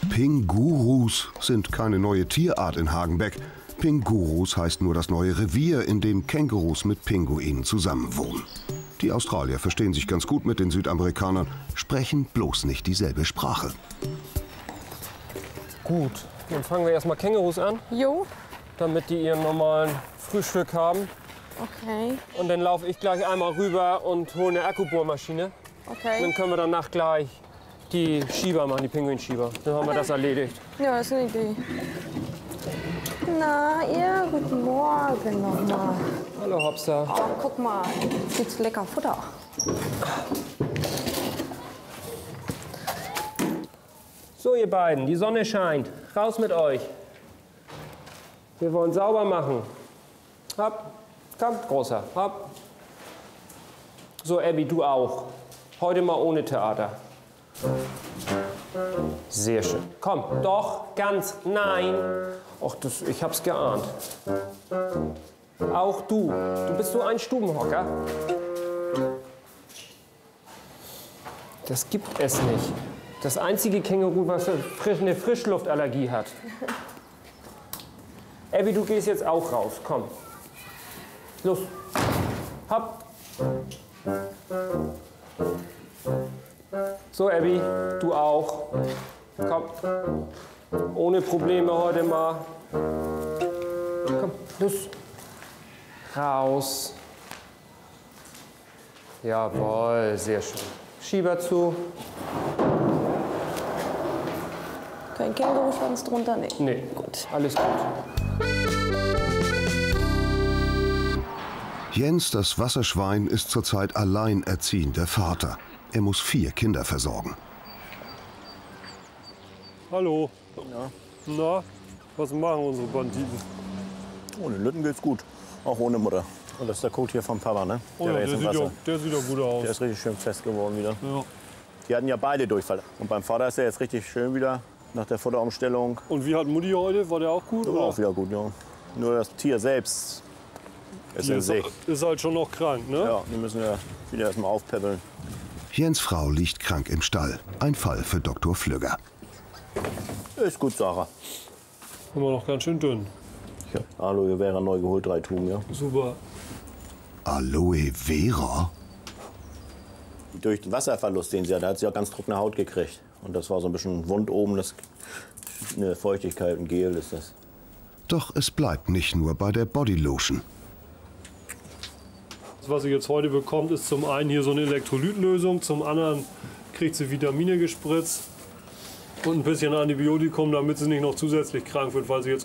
Pingurus sind keine neue Tierart in Hagenbeck. Pingurus heißt nur das neue Revier, in dem Kängurus mit Pinguinen zusammenwohnen. Die Australier verstehen sich ganz gut mit den Südamerikanern, sprechen bloß nicht dieselbe Sprache. Gut, dann fangen wir erstmal Kängurus an, Jo, damit die ihren normalen Frühstück haben. okay, Und dann laufe ich gleich einmal rüber und hole eine Akkubohrmaschine. Dann okay. können wir danach gleich die Schieber machen, die Pinguinschieber. Dann haben wir das erledigt. Ja, ist eine Idee. Na, ihr, guten Morgen nochmal. Hallo Hopster. Oh, guck mal, jetzt gibt's lecker Futter. So ihr beiden, die Sonne scheint. Raus mit euch. Wir wollen sauber machen. Hopp, komm, Großer, hopp. So Abby, du auch. Heute mal ohne Theater. Sehr schön. Komm, doch, ganz, nein. Och, ich hab's geahnt. Auch du. Du bist so ein Stubenhocker. Das gibt es nicht. Das einzige Känguru, was eine Frischluftallergie hat. Abby, du gehst jetzt auch raus. Komm. Los. Hopp. So, Abby, du auch. Komm. Ohne Probleme heute mal. Komm, los. Raus. Jawohl, sehr schön. Schieber zu. Kein Känguruschwanz drunter? Nee. Nee, Gut. alles gut. Jens, das Wasserschwein, ist zurzeit alleinerziehender Vater. Er muss 4 Kinder versorgen. Hallo. Na, was machen unsere Banditen? Ohne Lütten geht's gut. Auch ohne Mutter. Und das ist der Kot hier vom Papa, ne? Oh ja, war jetzt im Wasser. der sieht doch gut aus. Der ist richtig schön fest geworden wieder. Ja. Die hatten ja beide Durchfall. Und beim Vater ist er jetzt richtig schön wieder nach der Futterumstellung. Und wie hat Mutti heute? War der auch gut? War Oder? auch wieder gut, ja. Nur das Tier selbst ist Die in sich. ist halt schon noch krank, ne? Ja, die müssen wir wieder erstmal aufpäppeln. Jens' Frau liegt krank im Stall. Ein Fall für Dr. Flügger. Ist gut, Sarah. Immer noch ganz schön dünn. Ja, Aloe Vera neu geholt, 3 Tuben, ja. Super. Aloe Vera? Durch den Wasserverlust, den sie hat, hat sie auch ganz trockene Haut gekriegt. Und das war so ein bisschen wund oben, das eine Feuchtigkeit, ein Gel ist das. Doch es bleibt nicht nur bei der Bodylotion. Was sie jetzt heute bekommt, ist zum einen hier so eine Elektrolytlösung, zum anderen kriegt sie Vitamine gespritzt und ein bisschen Antibiotikum, damit sie nicht noch zusätzlich krank wird, weil sie jetzt